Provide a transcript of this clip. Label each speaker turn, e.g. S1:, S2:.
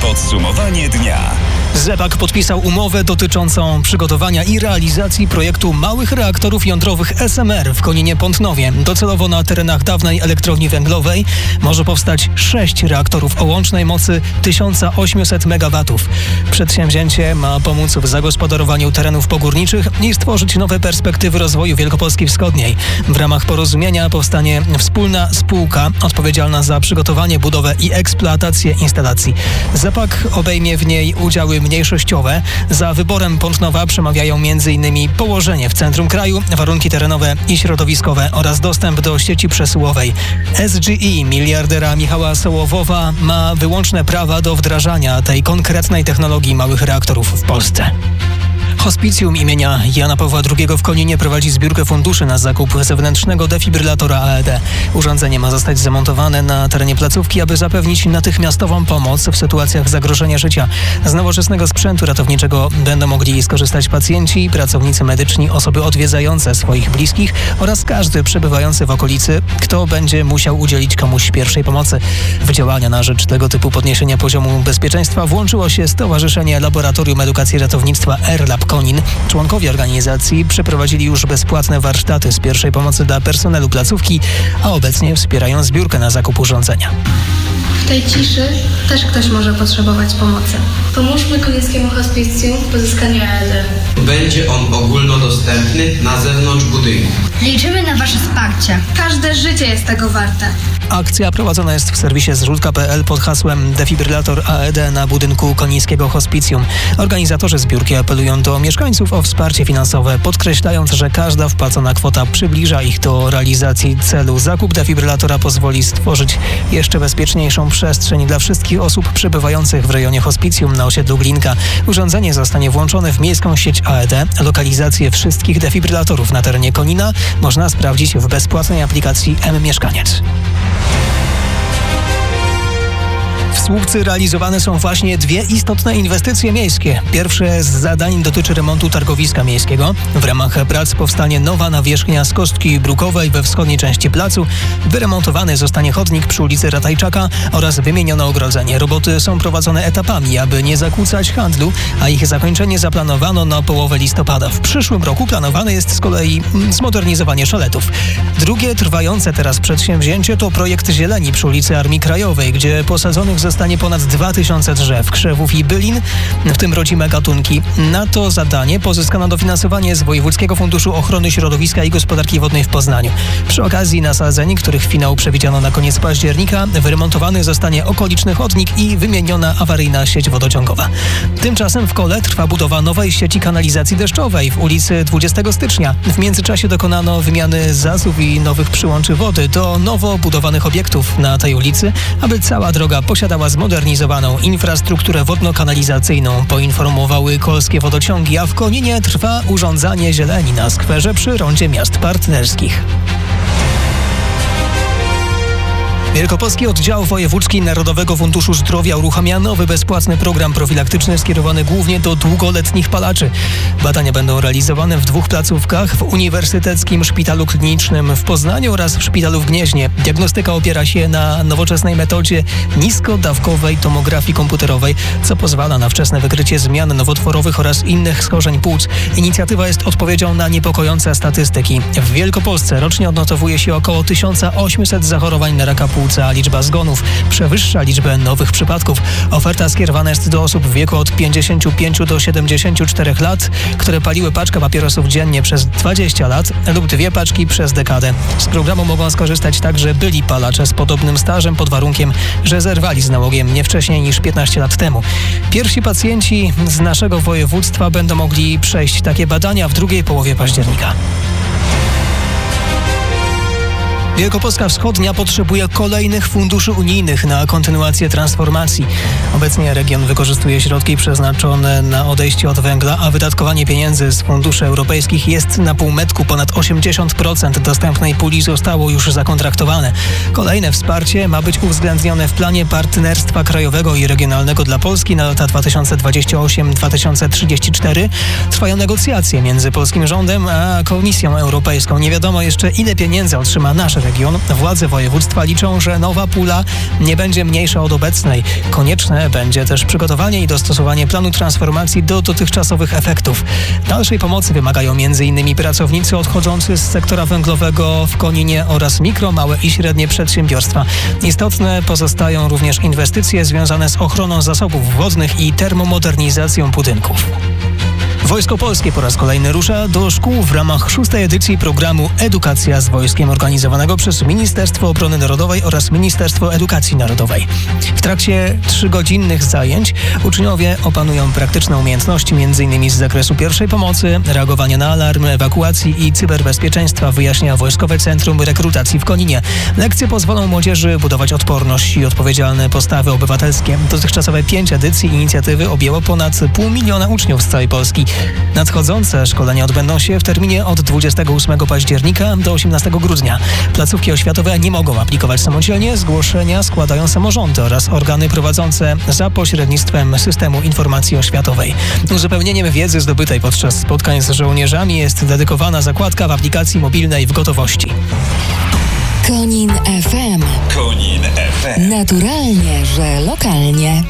S1: Podsumowanie dnia.
S2: ZE PAK podpisał umowę dotyczącą przygotowania i realizacji projektu małych reaktorów jądrowych SMR w Koninie-Pątnowie. Docelowo na terenach dawnej elektrowni węglowej może powstać 6 reaktorów o łącznej mocy 1800 MW. Przedsięwzięcie ma pomóc w zagospodarowaniu terenów pogórniczych i stworzyć nowe perspektywy rozwoju Wielkopolski Wschodniej. W ramach porozumienia powstanie wspólna spółka odpowiedzialna za przygotowanie, budowę i eksploatację instalacji. ZE PAK obejmie w niej udziały mniejszościowe. Za wyborem Pątnowa przemawiają m.in. położenie w centrum kraju, warunki terenowe i środowiskowe oraz dostęp do sieci przesyłowej. SGE miliardera Michała Sołowowa ma wyłączne prawa do wdrażania tej konkretnej technologii małych reaktorów w Polsce. Hospicjum imienia Jana Pawła II w Koninie prowadzi zbiórkę funduszy na zakup zewnętrznego defibrylatora AED. Urządzenie ma zostać zamontowane na terenie placówki, aby zapewnić natychmiastową pomoc w sytuacjach zagrożenia życia. Z nowoczesnego sprzętu ratowniczego będą mogli skorzystać pacjenci, pracownicy medyczni, osoby odwiedzające swoich bliskich oraz każdy przebywający w okolicy, kto będzie musiał udzielić komuś pierwszej pomocy. W działania na rzecz tego typu podniesienia poziomu bezpieczeństwa włączyło się Stowarzyszenie Laboratorium Edukacji i Ratownictwa AirLab Konin. Członkowie organizacji przeprowadzili już bezpłatne warsztaty z pierwszej pomocy dla personelu placówki, a obecnie wspierają zbiórkę na zakup urządzenia.
S3: W tej ciszy też ktoś może potrzebować pomocy. Pomóżmy Konińskiemu Hospicjum w pozyskaniu AED.
S4: Będzie on ogólnodostępny na zewnątrz budynku.
S3: Liczymy na Wasze wsparcie. Każde życie jest tego warte.
S2: Akcja prowadzona jest w serwisie zrzutka.pl pod hasłem Defibrylator AED na budynku Konińskiego Hospicjum. Organizatorzy zbiórki apelują do mieszkańców o wsparcie finansowe, podkreślając, że każda wpłacona kwota przybliża ich do realizacji celu. Zakup defibrylatora pozwoli stworzyć jeszcze bezpieczniejszą przestrzeń dla wszystkich osób przebywających w rejonie hospicjum na osiedlu Glinka. Urządzenie zostanie włączone w miejską sieć AED. Lokalizację wszystkich defibrylatorów na terenie Konina można sprawdzić w bezpłatnej aplikacji M-Mieszkaniec. W Słupcy realizowane są właśnie dwie istotne inwestycje miejskie. Pierwsze z zadań dotyczy remontu targowiska miejskiego. W ramach prac powstanie nowa nawierzchnia z kostki brukowej we wschodniej części placu. Wyremontowany zostanie chodnik przy ulicy Ratajczaka oraz wymienione ogrodzenie. Roboty są prowadzone etapami, aby nie zakłócać handlu, a ich zakończenie zaplanowano na połowę listopada. W przyszłym roku planowane jest z kolei zmodernizowanie szaletów. Drugie trwające teraz przedsięwzięcie to projekt zieleni przy ulicy Armii Krajowej, gdzie posadzonych zostanie ponad 2000 drzew, krzewów i bylin, w tym rodzime gatunki. Na to zadanie pozyskano dofinansowanie z Wojewódzkiego Funduszu Ochrony Środowiska i Gospodarki Wodnej w Poznaniu. Przy okazji nasadzeń, których finał przewidziano na koniec października, wyremontowany zostanie okoliczny chodnik i wymieniona awaryjna sieć wodociągowa. Tymczasem w Kole trwa budowa nowej sieci kanalizacji deszczowej w ulicy 20 stycznia. W międzyczasie dokonano wymiany zasów i nowych przyłączy wody do nowo budowanych obiektów na tej ulicy, aby cała droga posiadała zmodernizowaną infrastrukturę wodno-kanalizacyjną, poinformowały Kolskie Wodociągi, a w Koninie trwa urządzanie zieleni na skwerze przy Rondzie Miast Partnerskich. Wielkopolski Oddział Wojewódzki Narodowego Funduszu Zdrowia uruchamia nowy bezpłatny program profilaktyczny skierowany głównie do długoletnich palaczy. Badania będą realizowane w 2 placówkach, w Uniwersyteckim Szpitalu Klinicznym w Poznaniu oraz w Szpitalu w Gnieźnie. Diagnostyka opiera się na nowoczesnej metodzie niskodawkowej tomografii komputerowej, co pozwala na wczesne wykrycie zmian nowotworowych oraz innych schorzeń płuc. Inicjatywa jest odpowiedzią na niepokojące statystyki. W Wielkopolsce rocznie odnotowuje się około 1800 zachorowań na raka płuca. Liczba zgonów przewyższa liczbę nowych przypadków. Oferta skierowana jest do osób w wieku od 55 do 74 lat, które paliły paczkę papierosów dziennie przez 20 lat lub 2 paczki przez dekadę. Z programu mogą skorzystać także byli palacze z podobnym stażem pod warunkiem, że zerwali z nałogiem nie wcześniej niż 15 lat temu. Pierwsi pacjenci z naszego województwa będą mogli przejść takie badania w drugiej połowie października. Wielkopolska Wschodnia potrzebuje kolejnych funduszy unijnych na kontynuację transformacji. Obecnie region wykorzystuje środki przeznaczone na odejście od węgla, a wydatkowanie pieniędzy z funduszy europejskich jest na półmetku. Ponad 80% dostępnej puli zostało już zakontraktowane. Kolejne wsparcie ma być uwzględnione w planie partnerstwa krajowego i regionalnego dla Polski na lata 2028-2034. Trwają negocjacje między polskim rządem a Komisją Europejską. Nie wiadomo jeszcze, ile pieniędzy otrzyma nasze region, władze województwa liczą, że nowa pula nie będzie mniejsza od obecnej. Konieczne będzie też przygotowanie i dostosowanie planu transformacji do dotychczasowych efektów. Dalszej pomocy wymagają m.in. pracownicy odchodzący z sektora węglowego w Koninie oraz mikro, małe i średnie przedsiębiorstwa. Istotne pozostają również inwestycje związane z ochroną zasobów wodnych i termomodernizacją budynków. Wojsko Polskie po raz kolejny rusza do szkół w ramach 6. edycji programu Edukacja z Wojskiem organizowanego przez Ministerstwo Obrony Narodowej oraz Ministerstwo Edukacji Narodowej. W trakcie 3-godzinnych zajęć uczniowie opanują praktyczne umiejętności m.in. z zakresu pierwszej pomocy, reagowania na alarm, ewakuacji i cyberbezpieczeństwa, wyjaśnia Wojskowe Centrum Rekrutacji w Koninie. Lekcje pozwolą młodzieży budować odporność i odpowiedzialne postawy obywatelskie. Dotychczasowe 5 edycji inicjatywy objęło ponad 500 000 uczniów z całej Polski. Nadchodzące szkolenia odbędą się w terminie od 28 października do 18 grudnia. Placówki oświatowe nie mogą aplikować samodzielnie, zgłoszenia składają samorządy oraz organy prowadzące za pośrednictwem systemu informacji oświatowej. Uzupełnieniem wiedzy zdobytej podczas spotkań z żołnierzami jest dedykowana zakładka w aplikacji mobilnej w gotowości.
S1: Konin FM.
S5: Konin FM.
S1: Naturalnie, że lokalnie.